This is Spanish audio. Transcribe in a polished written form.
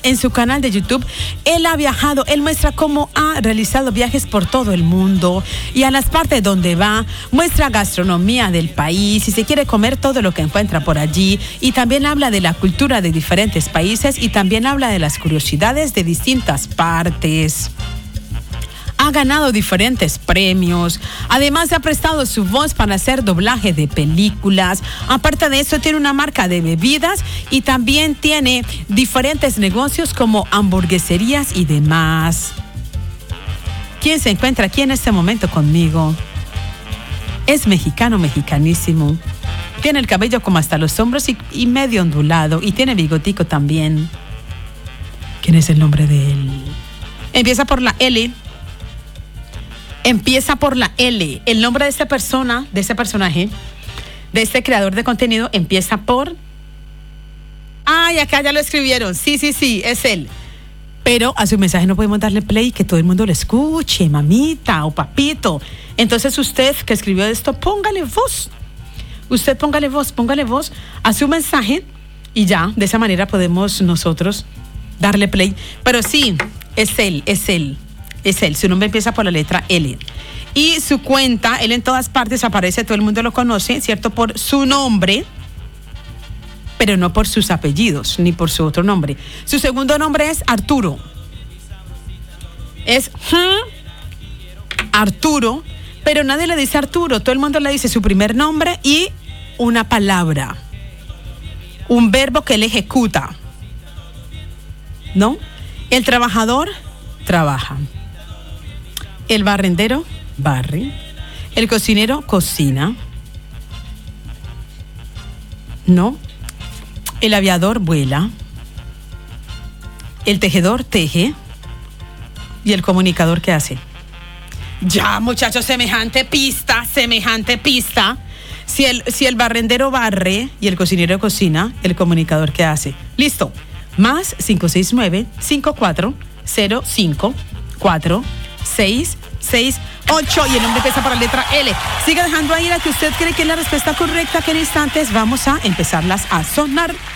en su canal de YouTube, él ha viajado, él muestra cómo ha realizado viajes por todo el mundo y a las partes donde va, muestra gastronomía del país y se quiere comer todo lo que encuentra por allí, y también habla de la cultura de diferentes países y también habla de las curiosidades de distintas partes. Ha ganado diferentes premios, además ha prestado su voz para hacer doblaje de películas. Aparte de eso, tiene una marca de bebidas y también tiene diferentes negocios como hamburgueserías y demás. ¿Quién se encuentra aquí en este momento conmigo? Es mexicano, mexicanísimo. Tiene el cabello como hasta los hombros y medio ondulado, y tiene bigotico también. ¿Quién es el nombre de él? Empieza por la L. Empieza por la L. El nombre de esta persona, de este personaje, de este creador de contenido, empieza por... Ay, acá ya lo escribieron. Sí, es él. Pero a su mensaje no podemos darle play, que todo el mundo lo escuche, mamita o papito. Entonces usted que escribió esto, póngale voz. Usted póngale voz a su mensaje y ya, de esa manera podemos nosotros darle play. Pero sí, es él. Su nombre empieza por la letra L. Y su cuenta, él en todas partes aparece, todo el mundo lo conoce, ¿cierto? Por su nombre, pero no por sus apellidos, ni por su otro nombre. Su segundo nombre es Arturo. Es Arturo, pero nadie le dice Arturo. Todo el mundo le dice su primer nombre y una palabra. Un verbo que él ejecuta. ¿No? El trabajador trabaja. El barrendero barre. El cocinero cocina. ¿No? El aviador vuela. El tejedor teje. ¿Y el comunicador qué hace? Ya, muchachos, semejante pista. Si el barrendero barre y el cocinero cocina, ¿el comunicador qué hace? Listo. Más 569-5405-4668 y el nombre empieza por la letra L. Siga dejando ahí la que usted cree que es la respuesta correcta, que en instantes vamos a empezarlas a sonar.